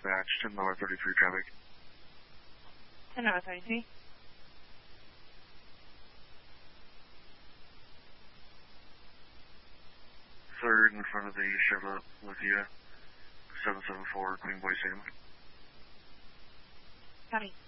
dispatch, 10 Lower 33 traffic. 10 Lower 33. Third in front of the Chevrolet Lithia, 774 Queen Boy Sam. Copy.